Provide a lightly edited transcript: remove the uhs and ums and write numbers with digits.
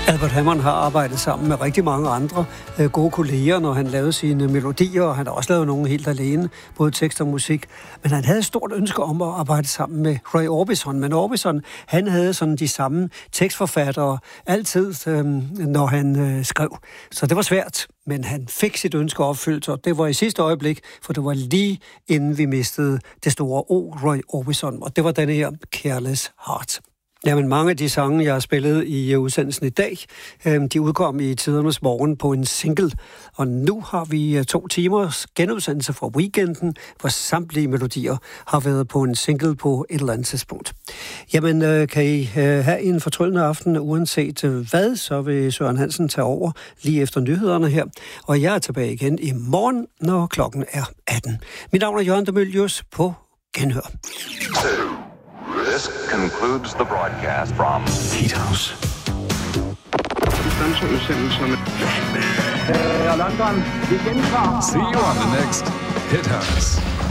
Albert Hammond har arbejdet sammen med rigtig mange andre gode kolleger, når han lavede sine melodier, og han har også lavet nogle helt alene, både tekst og musik. Men han havde et stort ønske om at arbejde sammen med Roy Orbison. Men Orbison, han havde sådan de samme tekstforfattere altid, når han skrev. Så det var svært, men han fik sit ønske opfyldt, og det var i sidste øjeblik, for det var lige inden vi mistede det store Roy Orbison, og det var denne her Careless Heart. Jamen, mange af de sange, jeg har spillet i udsendelsen i dag, de udkom i Tidernes Morgen på en single. Og nu har vi 2 timers genudsendelse fra weekenden, hvor samtlige melodier har været på en single på et eller andet tidspunkt. Jamen, kan I have en fortryllende aften, uanset hvad, så vil Søren Hansen tage over lige efter nyhederne her. Og jeg er tilbage igen i morgen, når klokken er 18. Mit navn er Jørgen de Mylius på Genhør. This concludes the broadcast from Heat House. London, vi gentager. See you on the next Hit House.